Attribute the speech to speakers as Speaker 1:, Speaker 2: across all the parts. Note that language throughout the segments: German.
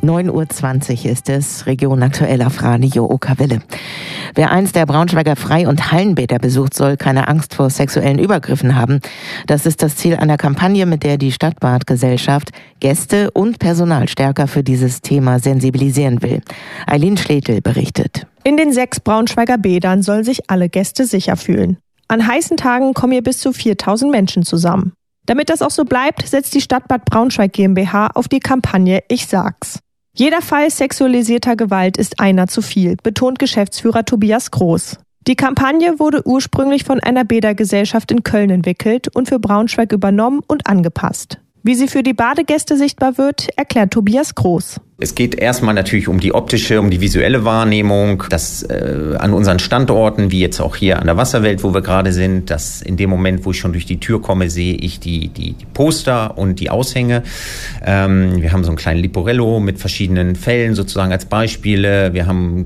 Speaker 1: 9:20 Uhr ist es, Region aktuell auf Radio Okerwelle. Wer eins der Braunschweiger Frei- und Hallenbäder besucht, soll keine Angst vor sexuellen Übergriffen haben. Das ist das Ziel einer Kampagne, mit der die Stadtbadgesellschaft Gäste und Personal stärker für dieses Thema sensibilisieren will. Eileen Schletel berichtet.
Speaker 2: In den 6 Braunschweiger Bädern sollen sich alle Gäste sicher fühlen. An heißen Tagen kommen hier bis zu 4.000 Menschen zusammen. Damit das auch so bleibt, setzt die Stadtbad Braunschweig GmbH auf die Kampagne Ich sag's. Jeder Fall sexualisierter Gewalt ist einer zu viel, betont Geschäftsführer Tobias Groß. Die Kampagne wurde ursprünglich von einer Bädergesellschaft in Köln entwickelt und für Braunschweig übernommen und angepasst. Wie sie für die Badegäste sichtbar wird, erklärt Tobias Groß.
Speaker 3: Es geht erstmal natürlich um die optische, um die visuelle Wahrnehmung, dass an unseren Standorten, wie jetzt auch hier an der Wasserwelt, wo wir gerade sind, dass in dem Moment, wo ich schon durch die Tür komme, sehe ich die Poster und die Aushänge. Wir haben so einen kleinen Liporello mit verschiedenen Fällen sozusagen als Beispiele. Wir haben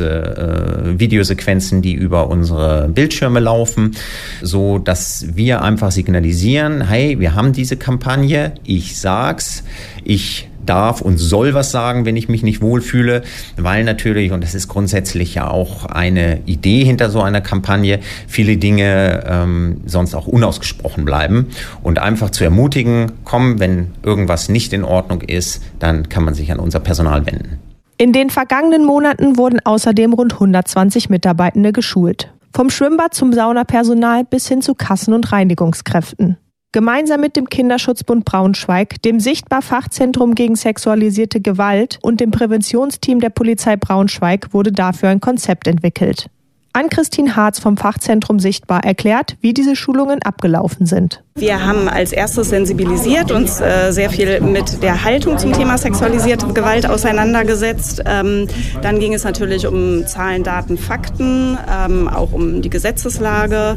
Speaker 3: kurze Videosequenzen, die über unsere Bildschirme laufen, so dass wir einfach signalisieren, hey, wir haben diese Kampagne, ich sag's, ich darf und soll was sagen, wenn ich mich nicht wohlfühle, weil natürlich, und das ist grundsätzlich ja auch eine Idee hinter so einer Kampagne, viele Dinge sonst auch unausgesprochen bleiben und einfach zu ermutigen, komm, wenn irgendwas nicht in Ordnung ist, dann kann man sich an unser Personal wenden.
Speaker 2: In den vergangenen Monaten wurden außerdem rund 120 Mitarbeitende geschult. Vom Schwimmbad zum Saunapersonal bis hin zu Kassen- und Reinigungskräften. Gemeinsam mit dem Kinderschutzbund Braunschweig, dem Sichtbar-Fachzentrum gegen sexualisierte Gewalt und dem Präventionsteam der Polizei Braunschweig wurde dafür ein Konzept entwickelt. Ann-Christine Harz vom Fachzentrum Sichtbar erklärt, wie diese Schulungen abgelaufen sind.
Speaker 4: Wir haben als erstes sensibilisiert, uns sehr viel mit der Haltung zum Thema sexualisierte Gewalt auseinandergesetzt. Dann ging es natürlich um Zahlen, Daten, Fakten, auch um die Gesetzeslage.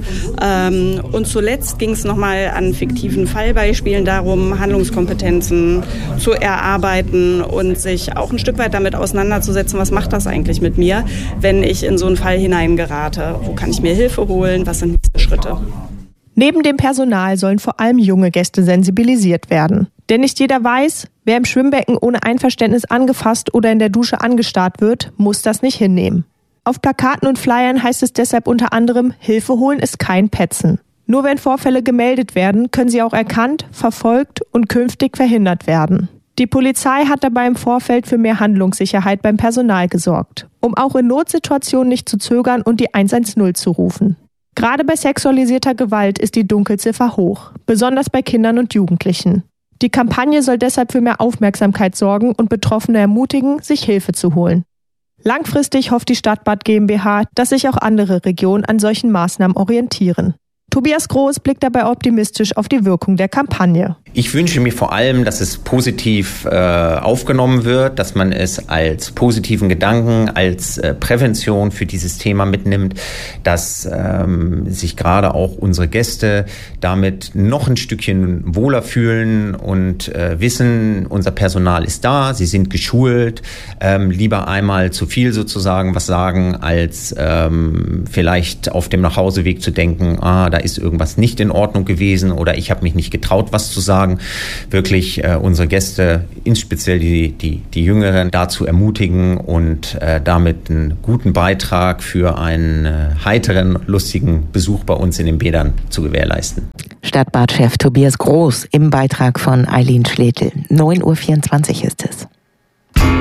Speaker 4: Und zuletzt ging es nochmal an fiktiven Fallbeispielen darum, Handlungskompetenzen zu erarbeiten und sich auch ein Stück weit damit auseinanderzusetzen, was macht das eigentlich mit mir, wenn ich in so einen Fall hineingerate? Wo kann ich mir Hilfe holen? Was sind nächste Schritte?
Speaker 2: Neben dem Personal sollen vor allem junge Gäste sensibilisiert werden. Denn nicht jeder weiß, wer im Schwimmbecken ohne Einverständnis angefasst oder in der Dusche angestarrt wird, muss das nicht hinnehmen. Auf Plakaten und Flyern heißt es deshalb unter anderem, Hilfe holen ist kein Petzen. Nur wenn Vorfälle gemeldet werden, können sie auch erkannt, verfolgt und künftig verhindert werden. Die Polizei hat dabei im Vorfeld für mehr Handlungssicherheit beim Personal gesorgt, um auch in Notsituationen nicht zu zögern und die 110 zu rufen. Gerade bei sexualisierter Gewalt ist die Dunkelziffer hoch, besonders bei Kindern und Jugendlichen. Die Kampagne soll deshalb für mehr Aufmerksamkeit sorgen und Betroffene ermutigen, sich Hilfe zu holen. Langfristig hofft die Stadtbad GmbH, dass sich auch andere Regionen an solchen Maßnahmen orientieren. Tobias Groß blickt dabei optimistisch auf die Wirkung der Kampagne.
Speaker 3: Ich wünsche mir vor allem, dass es positiv aufgenommen wird, dass man es als positiven Gedanken, als Prävention für dieses Thema mitnimmt, dass sich gerade auch unsere Gäste damit noch ein Stückchen wohler fühlen und wissen, unser Personal ist da, sie sind geschult, lieber einmal zu viel sozusagen was sagen, als vielleicht auf dem Nachhauseweg zu denken, da ist irgendwas nicht in Ordnung gewesen oder ich habe mich nicht getraut, was zu sagen. Wirklich unsere Gäste, insbesondere die Jüngeren, dazu ermutigen und damit einen guten Beitrag für einen heiteren, lustigen Besuch bei uns in den Bädern zu gewährleisten.
Speaker 1: Stadtbadchef Tobias Groß im Beitrag von Eileen Schletel. 9:24 Uhr ist es.